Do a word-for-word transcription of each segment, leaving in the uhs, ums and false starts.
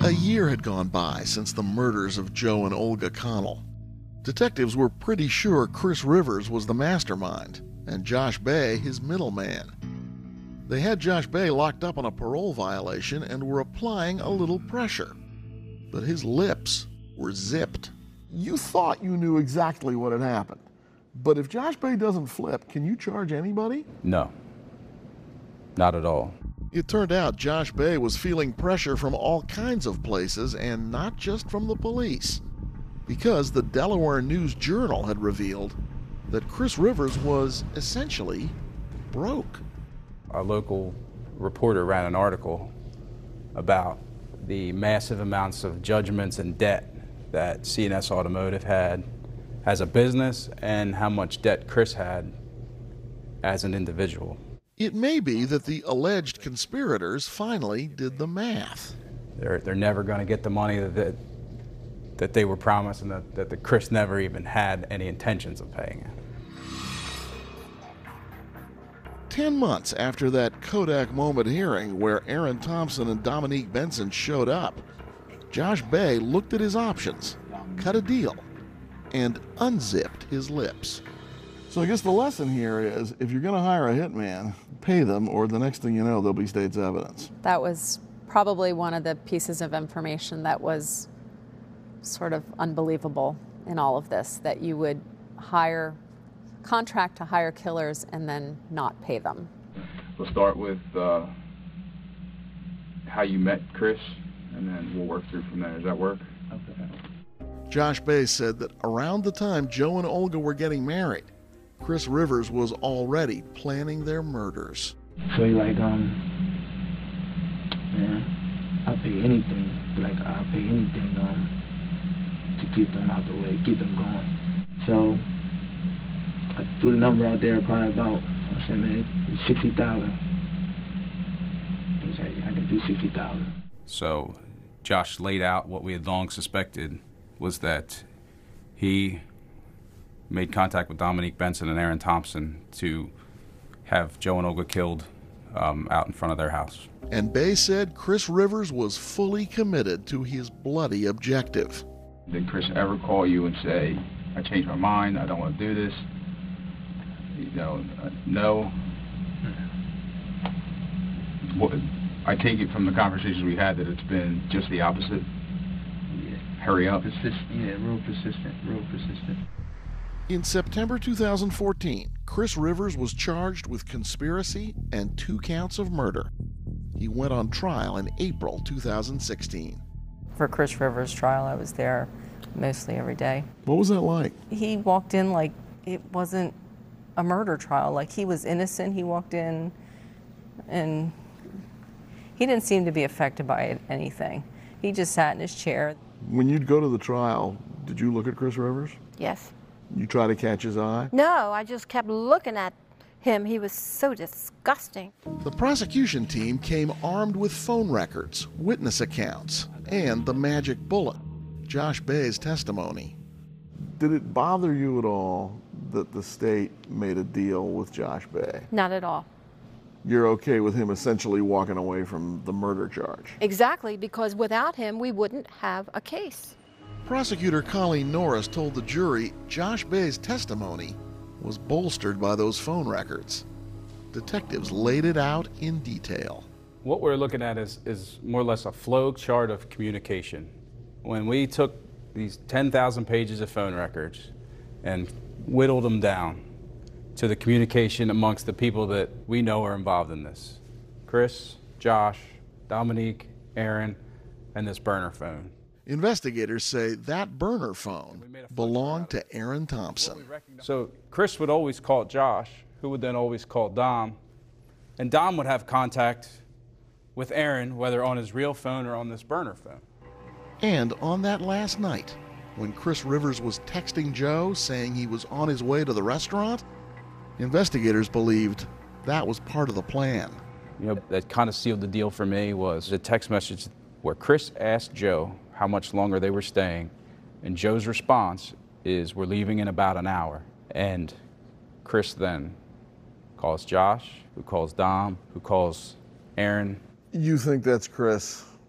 A year had gone by since the murders of Joe and Olga Connell. Detectives were pretty sure Chris Rivers was the mastermind, and Josh Bay his middleman. They had Josh Bay locked up on a parole violation and were applying a little pressure. But his lips were zipped. You thought you knew exactly what had happened. But if Josh Bay doesn't flip, can you charge anybody? No, not at all. It turned out Josh Bay was feeling pressure from all kinds of places and not just from the police. Because the Delaware News Journal had revealed that Chris Rivers was essentially broke. A local reporter ran an article about the massive amounts of judgments and debt that C and S Automotive had as a business and how much debt Chris had as an individual. It may be that the alleged conspirators finally did the math. They're, they're never going to get the money that, that, that they were promised, and that, that the Chris never even had any intentions of paying it. Ten months after that Kodak moment hearing where Aaron Thompson and Dominique Benson showed up, Josh Bay looked at his options, cut a deal, and unzipped his lips. So I guess the lesson here is, if you're going to hire a hitman, pay them, or the next thing you know, there'll be state's evidence. That was probably one of the pieces of information that was sort of unbelievable in all of this, that you would hire, contract to hire killers and then not pay them. We'll start with uh, how you met Chris, and then we'll work through from there. Does that work? Okay. Josh Bay said that around the time Joe and Olga were getting married, Chris Rivers was already planning their murders. So he like, um, man, I'll pay anything. Like, I'll pay anything um, to keep them out the way, keep them going. So I threw the number out there, probably about, I said, man, sixty thousand. He was like, I can do sixty thousand. So Josh laid out what we had long suspected, was that he made contact with Dominique Benson and Aaron Thompson to have Joe and Olga killed um, out in front of their house. And Bay said Chris Rivers was fully committed to his bloody objective. Did Chris ever call you and say, I changed my mind, I don't want to do this? You know, uh, no. What, I take it from the conversations we had that it's been just the opposite. Yeah. Hurry up. Persist, yeah, real persistent, real persistent. In September two thousand fourteen, Chris Rivers was charged with conspiracy and two counts of murder. He went on trial in April two thousand sixteen. For Chris Rivers' trial, I was there mostly every day. What was that like? He walked in like it wasn't a murder trial. Like, he was innocent. He walked in and he didn't seem to be affected by anything. He just sat in his chair. When you'd go to the trial, did you look at Chris Rivers? Yes. You try to catch his eye? No, I just kept looking at him. He was so disgusting. The prosecution team came armed with phone records, witness accounts, and the magic bullet, Josh Bay's testimony. Did it bother you at all that the state made a deal with Josh Bay? Not at all. You're okay with him essentially walking away from the murder charge? Exactly, because without him, we wouldn't have a case. Prosecutor Colleen Norris told the jury Josh Bay's testimony was bolstered by those phone records. Detectives laid it out in detail. What we're looking at is, is more or less a flow chart of communication. When we took these ten thousand pages of phone records and whittled them down to the communication amongst the people that we know are involved in this. Chris, Josh, Dominique, Aaron, and this burner phone. Investigators say that burner phone belonged to Aaron Thompson. So Chris would always call Josh, who would then always call Dom, and Dom would have contact with Aaron, whether on his real phone or on this burner phone. And on that last night, when Chris Rivers was texting Joe saying he was on his way to the restaurant, investigators believed that was part of the plan. You know, that kind of sealed the deal for me was a text message where Chris asked Joe how much longer they were staying, and Joe's response is, we're leaving in about an hour. And Chris then calls Josh, who calls Dom, who calls Aaron. You think that's Chris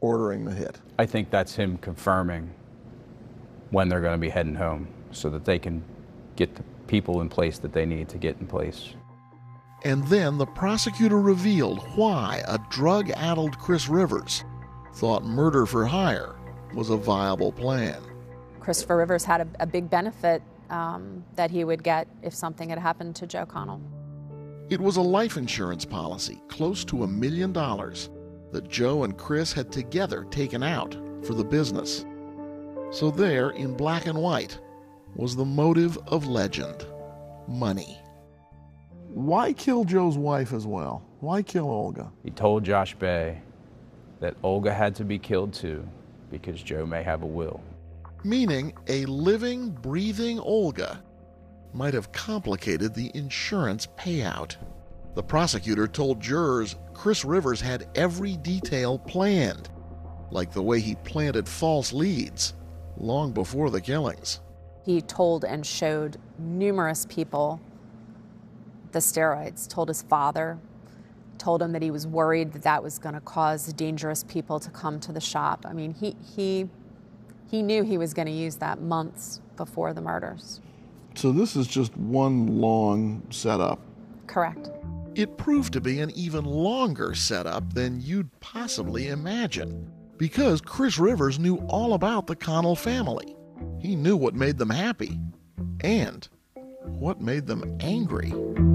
ordering the hit? I think that's him confirming when they're going to be heading home so that they can get the people in place that they need to get in place. And then the prosecutor revealed why a drug-addled Chris Rivers thought murder for hire was a viable plan. Christopher Rivers had a, a big benefit um, that he would get if something had happened to Joe Connell. It was a life insurance policy close to a million dollars that Joe and Chris had together taken out for the business. So there, in black and white, was the motive of legend: money. Why kill Joe's wife as well? Why kill Olga? He told Josh Bay that Olga had to be killed too because Joe may have a will. Meaning a living, breathing Olga might have complicated the insurance payout. The prosecutor told jurors Chris Rivers had every detail planned, like the way he planted false leads long before the killings. He told and showed numerous people the steroids, told his father, told him that he was worried that that was going to cause dangerous people to come to the shop. I mean, he, he, he knew he was going to use that months before the murders. So this is just one long setup. Correct. It proved to be an even longer setup than you'd possibly imagine, because Chris Rivers knew all about the Connell family. He knew what made them happy and what made them angry.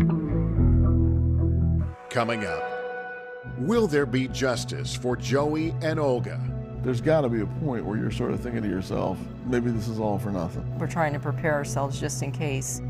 Coming up, will there be justice for Joey and Olga? There's got to be a point where you're sort of thinking to yourself, maybe this is all for nothing. We're trying to prepare ourselves just in case.